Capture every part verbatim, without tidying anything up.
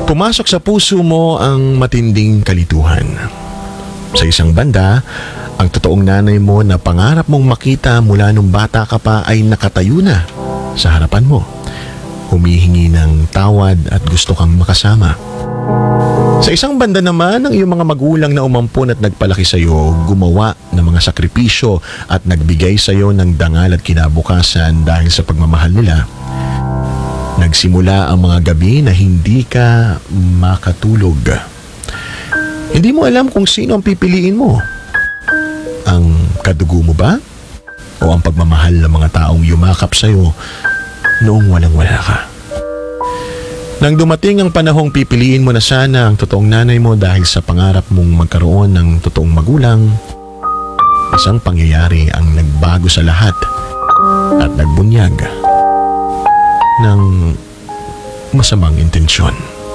Pumasok sa puso mo ang matinding kalituhan. Sa isang banda, ang totoong nanay mo na pangarap mong makita mula nung bata ka pa ay nakatayo na sa harapan mo. Humihingi ng tawad at gusto kang makasama. Sa isang banda naman, ang iyong mga magulang na umampon at nagpalaki sa iyo, gumawa ng mga sakripisyo at nagbigay sa iyo ng dangal at kinabukasan dahil sa pagmamahal nila. Nagsimula ang mga gabi na hindi ka makatulog. Hindi mo alam kung sino ang pipiliin mo. Ang kadugo mo ba? O ang pagmamahal ng mga taong yumakap sa iyo noong walang-wala ka? Nang dumating ang panahong pipiliin mo na sana ang totoong nanay mo dahil sa pangarap mong magkaroon ng totoong magulang, isang pangyayari ang nagbago sa lahat at nagbunyag ng masamang intensyon.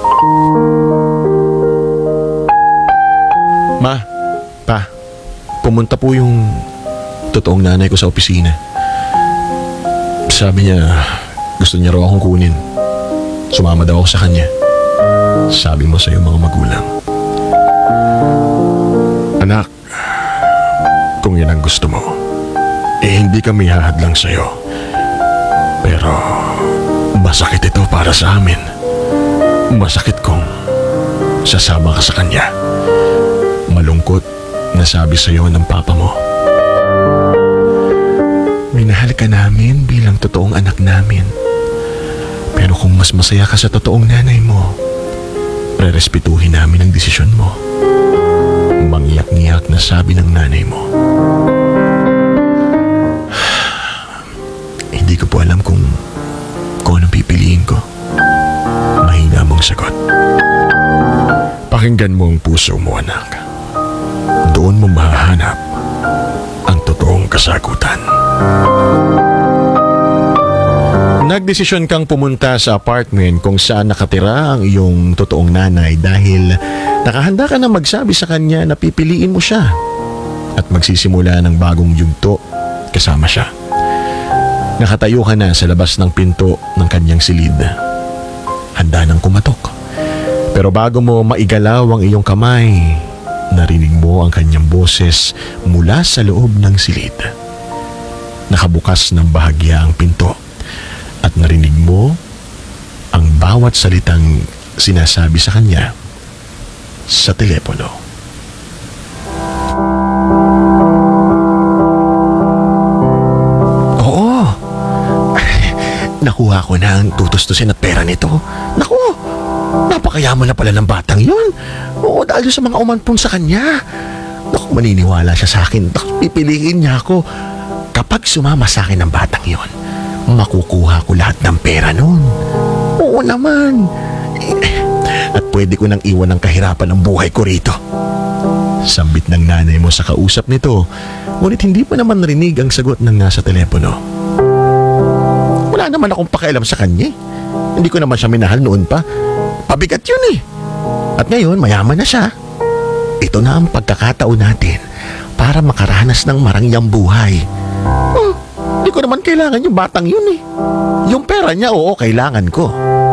Ma, pa, pumunta po yung totoong nanay ko sa opisina. Sabi niya, gusto niya raw akong kunin. Sumama daw ako sa kanya. Sabi mo sa iyong mga magulang. Anak, kung yan ang gusto mo, eh hindi kami hahadlang sa iyo. Pero masakit ito para sa amin. Masakit kung sasama ka sa kanya. Malungkot na sabi sa iyo ng papa mo. Minahal ka namin bilang totoong anak namin. Pero kung mas masaya ka sa totoong nanay mo, rerespetuhin namin ang desisyon mo. Mangyak-ngiyak na sabi ng nanay mo. Hindi ko po alam kung kung anong pipiliin ko. Mahina mong sagot. Pakinggan mo ang puso mo, anak. Doon mo mahahanap ang totoong kasagutan. Nagdesisyon kang pumunta sa apartment kung saan nakatira ang iyong totoong nanay dahil nakahanda ka na magsabi sa kanya na pipiliin mo siya at magsisimula ng bagong yugto kasama siya. Nakatayo ka na sa labas ng pinto ng kanyang silid. Handa nang kumatok. Pero bago mo maigalaw ang iyong kamay, narinig mo ang kanyang boses mula sa loob ng silid. Nakabukas ng bahagya ang pinto at narinig mo ang bawat salitang sinasabi sa kanya sa telepono. Nakuha ko na ang tutustusin at pera nito. Naku, napakayaman na pala ng batang yun. Oo, dahil sa mga umampon sa kanya. Naku, maniniwala siya sa akin. Naku, pipiliin niya ako. Kapag sumama sa akin ang batang yun, makukuha ko lahat ng pera nun. Oo naman. At pwede ko nang iwan ng kahirapan ng buhay ko rito. Sambit ng nanay mo sa kausap nito, ngunit hindi pa naman narinig ang sagot ng nasa telepono. Wala naman akong pakialam sa kanya. Hindi ko naman siya minahal noon pa. Pabigat yun eh. At ngayon, mayaman na siya. Ito na ang pagkakataon natin para makaranas ng marangyang buhay. Hmm, hindi ko naman kailangan yung batang yun eh. Yung pera niya, oo, kailangan ko.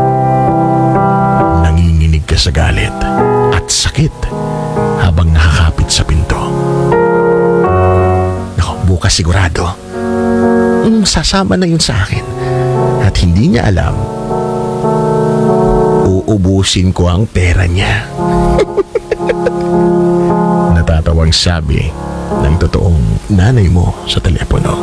Nanginginig ka sa galit at sakit habang nakakapit sa pinto. Naku, bukas sigurado. Mm, sasama na yun sa akin. At hindi niya alam, uubusin ko ang pera niya. Natatawang sabi ng totoong nanay mo sa telepono.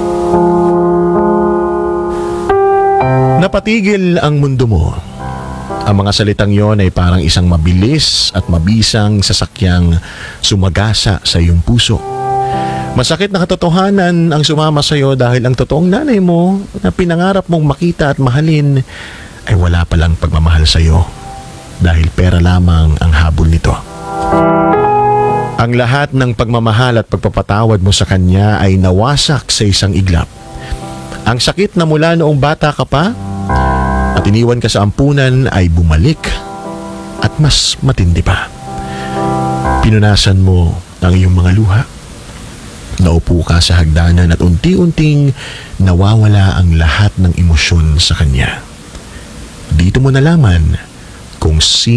Napatigil ang mundo mo. Ang mga salitang yon ay parang isang mabilis at mabisang sasakyang sumagasa sa iyong puso. Masakit na katotohanan ang sumama sa iyo dahil ang totoong nanay mo na pinangarap mong makita at mahalin ay wala palang pagmamahal sa iyo dahil pera lamang ang habol nito. Ang lahat ng pagmamahal at pagpapatawad mo sa kanya ay nawasak sa isang iglap. Ang sakit na mula noong bata ka pa at iniwan ka sa ampunan ay bumalik at mas matindi pa. Pinunasan mo ang iyong mga luha. Naupo ka sa hagdanan at unti-unting nawawala ang lahat ng emosyon sa kanya. Dito mo nalaman kung sino